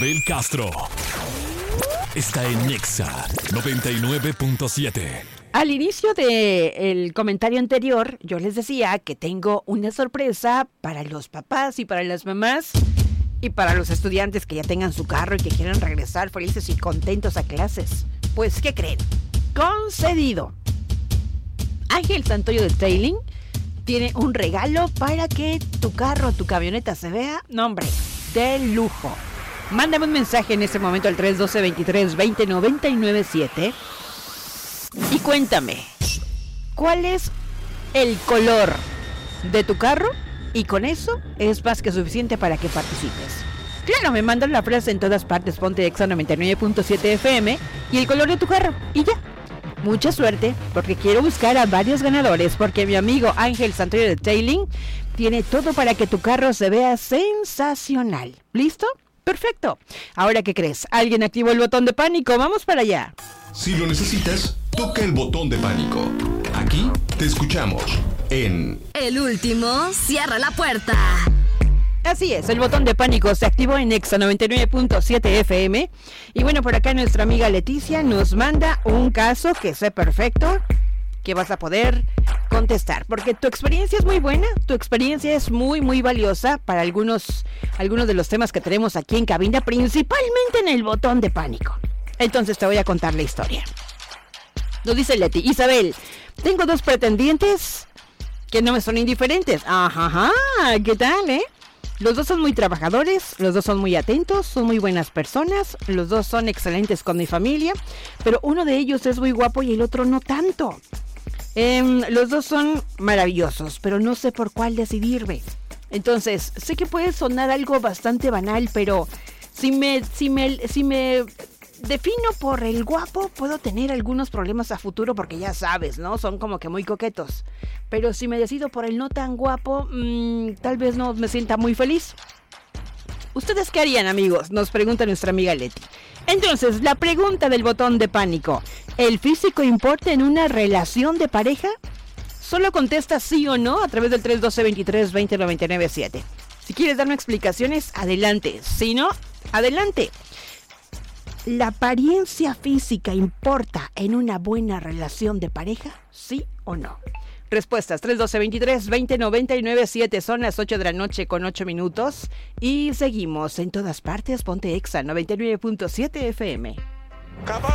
Del Castro está en Nexa 99.7. Al inicio del comentario anterior, yo les decía que tengo una sorpresa para los papás y para las mamás y para los estudiantes que ya tengan su carro y que quieran regresar felices y contentos a clases. Pues, ¿qué creen? Concedido. Ángel Santoyo de Detailing tiene un regalo para que tu carro, tu camioneta se vea, no hombre, de lujo. Mándame un mensaje en ese momento al 312-23-20-997 y cuéntame, ¿cuál es el color de tu carro? Y con eso es más que suficiente para que participes. Claro, me mandan la frase en todas partes, ponte Exa 99.7 FM y el color de tu carro, y ya. Mucha suerte, porque quiero buscar a varios ganadores, porque mi amigo Ángel Santoyo de Detailing tiene todo para que tu carro se vea sensacional. ¿Listo? Perfecto. Ahora, ¿qué crees? ¿Alguien activó el botón de pánico? Vamos para allá. Si lo necesitas, toca el botón de pánico. Aquí te escuchamos en... El último cierra la puerta. Así es, el botón de pánico se activó en Exa 99.7 FM. Y bueno, por acá nuestra amiga Leticia nos manda un caso que sé perfecto que vas a poder contestar, porque tu experiencia es muy buena, tu experiencia es muy muy valiosa para algunos de los temas que tenemos aquí en cabina, principalmente en el botón de pánico. Entonces te voy a contar la historia. Nos dice Leti: Isabel, tengo 2 pretendientes que no me son indiferentes. Ajá, ¿qué tal, Los 2 son muy trabajadores, los 2 son muy atentos, son muy buenas personas, los 2 son excelentes con mi familia, pero uno de ellos es muy guapo y el otro no tanto. Los 2 son maravillosos, pero no sé por cuál decidirme. Entonces, sé que puede sonar algo bastante banal, pero si me defino por el guapo, puedo tener algunos problemas a futuro porque ya sabes, ¿no? Son como que muy coquetos. Pero si me decido por el no tan guapo, tal vez no me sienta muy feliz. ¿Ustedes qué harían, amigos? Nos pregunta nuestra amiga Leti. Entonces, la pregunta del botón de pánico: ¿el físico importa en una relación de pareja? Solo contesta sí o no a través del 312-23-20-997. Si quieres darme explicaciones, adelante. Si no, adelante. ¿La apariencia física importa en una buena relación de pareja? ¿Sí o no? Respuestas 312-23-20-997. Son las 8 de la noche con 8 minutos. Y seguimos en todas partes. Ponte Exa 99.7 FM.